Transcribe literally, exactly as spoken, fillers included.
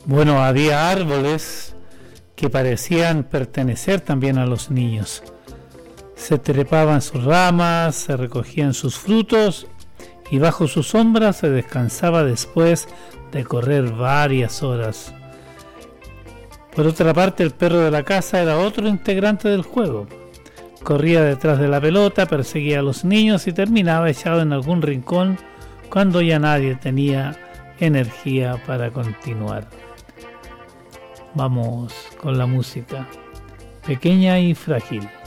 Bueno, había árboles que parecían pertenecer también a los niños. Se trepaban sus ramas, se recogían sus frutos y bajo su sombra se descansaba después de correr varias horas. Por otra parte, el perro de la casa era otro integrante del juego. Corría detrás de la pelota, perseguía a los niños y terminaba echado en algún rincón cuando ya nadie tenía energía para continuar. Vamos con la música, pequeña y frágil.